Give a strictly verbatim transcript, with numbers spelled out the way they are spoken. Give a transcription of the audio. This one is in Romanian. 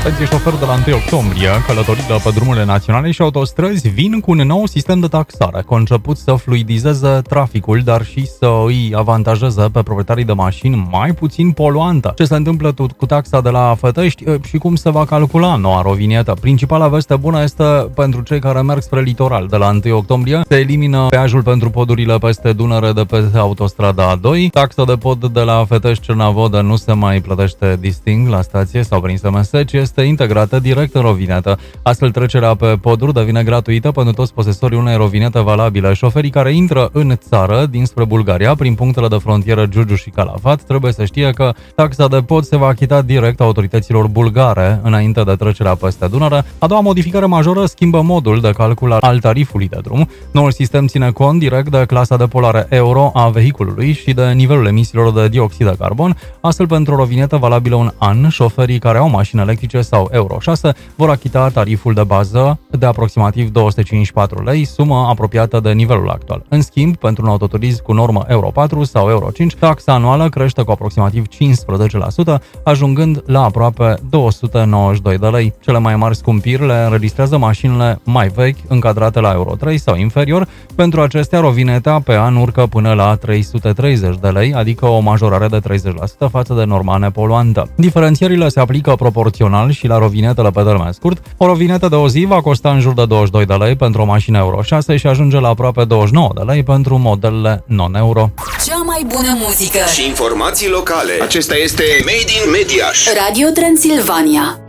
Atenție, șoferi de la întâi octombrie, călătorile pe drumurile naționale și autostrăzi vin cu un nou sistem de taxare, conceput să fluidizeze traficul, dar și să îi avantajeze pe proprietarii de mașini mai puțin poluante. Ce se întâmplă cu taxa de la Fătești și cum se va calcula noua rovinietă? Principala veste bună este pentru cei care merg spre litoral. De la întâi octombrie se elimină peajul pentru podurile peste Dunăre de pe autostrada A doi. Taxa de pod de la Fătești-Cernavodă nu se mai plătește distinct la stație sau prin S M S, ci este integrată direct în rovinetă. Astfel, trecerea pe poduri devine gratuită pentru toți posesorii unei rovinete valabile. Șoferii care intră în țară dinspre Bulgaria prin punctele de frontieră Giurgiu și Calafat trebuie să știe că taxa de pod se va achita direct autorităților bulgare înainte de trecerea peste Dunăre. A doua modificare majoră schimbă modul de calcul al tarifului de drum. Noul sistem ține cont direct de clasa de poluare euro a vehiculului și de nivelul emisiilor de dioxid de carbon. Astfel, pentru o rovinetă valabilă un an, șoferii care au mașini electrice sau Euro șase vor achita tariful de bază de aproximativ două sute cincizeci și patru lei, sumă apropiată de nivelul actual. În schimb, pentru un autoturism cu normă Euro patru sau Euro cinci, taxa anuală crește cu aproximativ cincisprezece la sută, ajungând la aproape două sute nouăzeci și doi de lei. Cele mai mari scumpiri le înregistrează mașinile mai vechi, încadrate la Euro trei sau inferior. Pentru acestea, rovineta pe an urcă până la trei sute treizeci de lei, adică o majorare de treizeci la sută față de norma nepoluantă. Diferențierile se aplică proporțional și la rovinetele pe termen scurt. O rovinetă de o zi va costa în jur de douăzeci și doi de lei pentru o mașină Euro șase și ajunge la aproape douăzeci și nouă de lei pentru modelele non-euro. Cea mai bună muzică și informații locale. Acesta este Made in Mediaș. Radio Transilvania.